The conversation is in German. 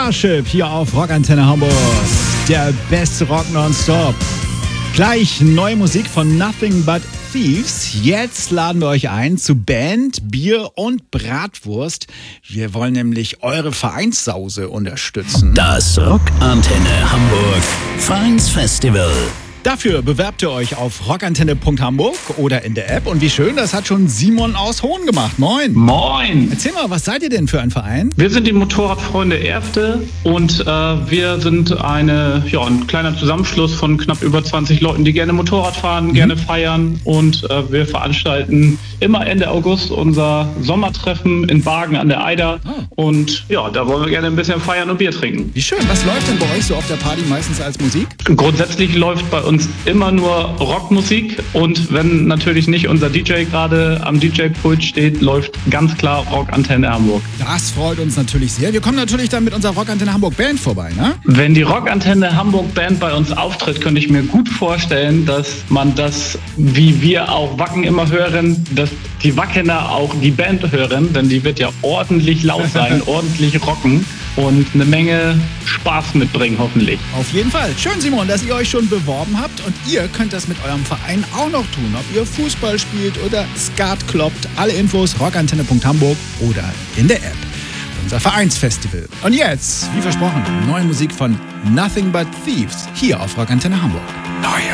Starship hier auf Rockantenne Hamburg. Der beste Rock nonstop. Gleich neue Musik von Nothing But Thieves. Jetzt laden wir euch ein zu Band, Bier und Bratwurst. Wir wollen nämlich eure Vereinssause unterstützen. Das Rockantenne Hamburg Vereinsfestival. Dafür bewerbt ihr euch auf rockantenne.hamburg oder in der App. Und wie schön, das hat schon Simon aus Hohn gemacht. Moin. Moin. Erzähl mal, was seid ihr denn für ein Verein? Wir sind die Motorradfreunde Erfte und wir sind ein kleiner Zusammenschluss von knapp über 20 Leuten, die gerne Motorrad fahren, gerne feiern. Und wir veranstalten immer Ende August unser Sommertreffen in Bargen an der Eider. Und ja, da wollen wir gerne ein bisschen feiern und Bier trinken. Wie schön. Was läuft denn bei euch so auf der Party meistens als Musik? Grundsätzlich läuft bei uns immer nur Rockmusik und wenn natürlich nicht unser DJ gerade am DJ-Pult steht, läuft ganz klar Rockantenne Hamburg. Das freut uns natürlich sehr. Wir kommen natürlich dann mit unserer Rockantenne Hamburg Band vorbei, ne? Wenn die Rockantenne Hamburg Band bei uns auftritt, könnte ich mir gut vorstellen, dass man das, wie wir auch Wacken immer hören, dass die Wackener auch die Band hören, denn die wird ja ordentlich laut sein, ordentlich rocken und eine Menge Spaß mitbringen, hoffentlich. Auf jeden Fall. Schön, Simon, dass ihr euch schon beworben habt und ihr könnt das mit eurem Verein auch noch tun. Ob ihr Fußball spielt oder Skat kloppt. Alle Infos rockantenne.hamburg oder in der App. Unser Vereinsfestival. Und jetzt, wie versprochen, neue Musik von Nothing But Thieves hier auf Rockantenne Hamburg. Neue